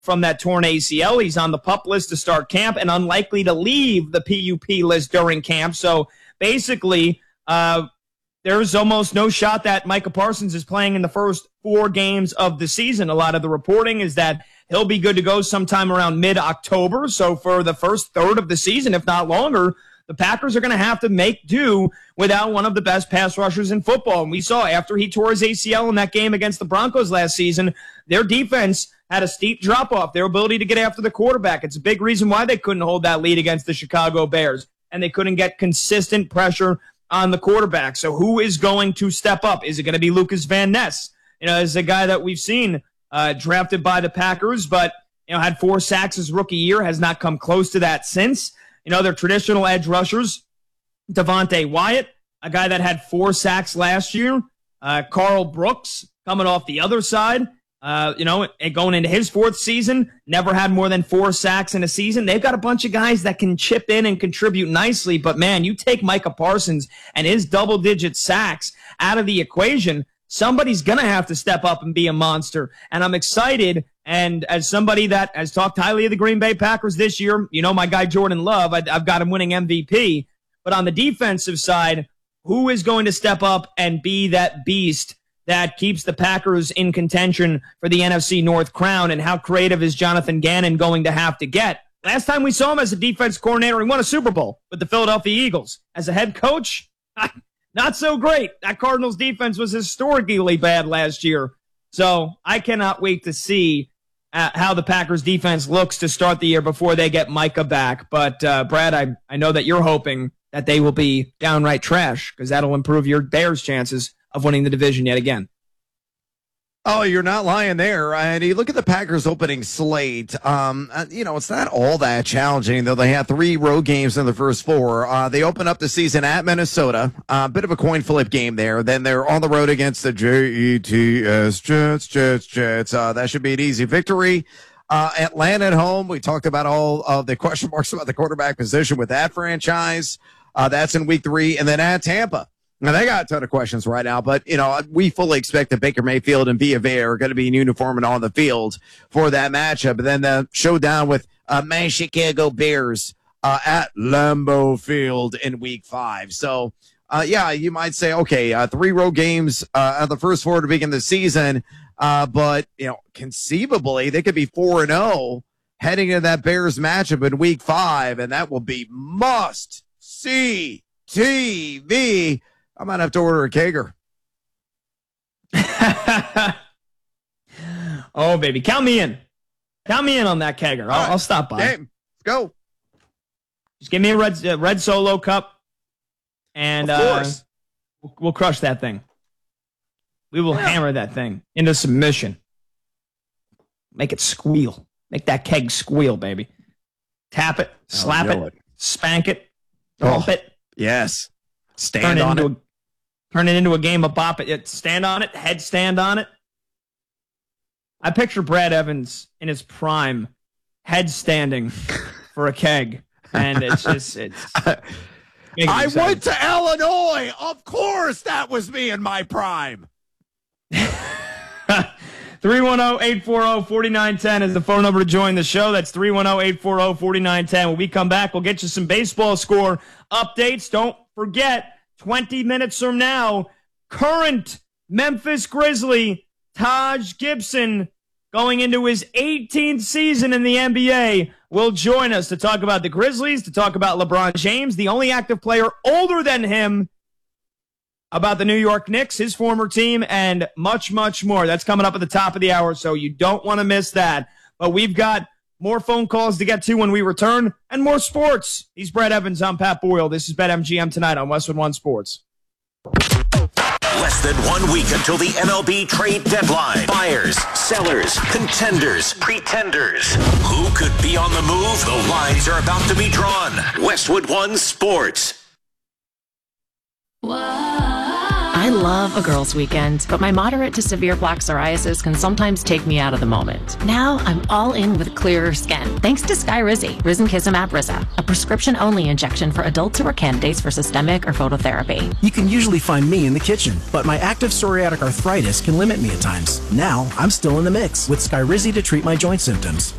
from that torn ACL. He's on the PUP list to start camp and unlikely to leave the PUP list during camp. So basically, there's almost no shot that Micah Parsons is playing in the first 4 games of the season. A lot of the reporting is that he'll be good to go sometime around mid-October. So for the first third of the season, if not longer, the Packers are going to have to make do without one of the best pass rushers in football. And we saw after he tore his ACL in that game against the Broncos last season, their defense had a steep drop-off, their ability to get after the quarterback. It's a big reason why they couldn't hold that lead against the Chicago Bears, and they couldn't get consistent pressure on the quarterback. So who is going to step up? Is it going to be Lucas Van Ness? As a guy that we've seen drafted by the Packers, but had 4 sacks his rookie year, has not come close to that since. Their traditional edge rushers, Devontae Wyatt, a guy that had 4 sacks last year. Carl Brooks coming off the other side, going into his 4th season, never had more than 4 sacks in a season. They've got a bunch of guys that can chip in and contribute nicely, but man, you take Micah Parsons and his double-digit sacks out of the equation, somebody's going to have to step up and be a monster. And I'm excited. And as somebody that has talked highly of the Green Bay Packers this year, my guy Jordan Love, I've got him winning MVP. But on the defensive side, who is going to step up and be that beast that keeps the Packers in contention for the NFC North crown? And how creative is Jonathan Gannon going to have to get? Last time we saw him as a defense coordinator, he won a Super Bowl with the Philadelphia Eagles. As a head coach, not so great. That Cardinals defense was historically bad last year. So I cannot wait to see how the Packers defense looks to start the year before they get Micah back. But, Brad, I know that you're hoping that they will be downright trash because that'll improve your Bears' chances of winning the division yet again. Oh, you're not lying there. And you look at the Packers opening slate. It's not all that challenging, though. They had 3 road games in the first 4. They open up the season at Minnesota. Bit of a coin flip game there. Then they're on the road against the Jets. That should be an easy victory. Atlanta at home. We talked about all of the question marks about the quarterback position with that franchise. That's in week 3. And then at Tampa. Now, they got a ton of questions right now, but, we fully expect that Baker Mayfield and Vita Vea are going to be in uniform and on the field for that matchup. And then the showdown with my Chicago Bears at Lambeau Field in week 5. So, you might say, okay, 3 road games at the first 4 to begin the season, but, conceivably they could be 4-0 heading into that Bears matchup in week 5, and that will be must-see TV. I might have to order a kegger. Oh, baby. Count me in. Count me in on that kegger. I'll stop by. Game. Let's go. Just give me a red Solo cup, and of course. We'll crush that thing. We will hammer that thing into submission. Make it squeal. Make that keg squeal, baby. Tap it, slap it, spank it, bump it. Yes. Stand on it. Turn it into a game of bop it. Stand on it, headstand on it. I picture Brad Evans in his prime, headstanding for a keg. And it's I went to Illinois. Of course that was me in my prime. 310-840-4910 is the phone number to join the show. That's 310-840-4910. When we come back, we'll get you some baseball score updates. Don't forget, 20 minutes from now, current Memphis Grizzly Taj Gibson, going into his 18th season in the NBA, will join us to talk about the Grizzlies, to talk about LeBron James, the only active player older than him, about the New York Knicks, his former team, and much, much more. That's coming up at the top of the hour, so you don't want to miss that. But we've got more phone calls to get to when we return, and more sports. He's Brad Evans. I'm Pat Boyle. This is BetMGM tonight on Westwood One Sports. Less than 1 week until the MLB trade deadline. Buyers, sellers, contenders, pretenders. Who could be on the move? The lines are about to be drawn. Westwood One Sports. Whoa. I love a girls' weekend, but my moderate to severe plaque psoriasis can sometimes take me out of the moment. Now I'm all in with clearer skin, thanks to Skyrizi, Risankizumab Riza, a prescription-only injection for adults who are candidates for systemic or phototherapy. You can usually find me in the kitchen, but my active psoriatic arthritis can limit me at times. Now I'm still in the mix with Skyrizi to treat my joint symptoms.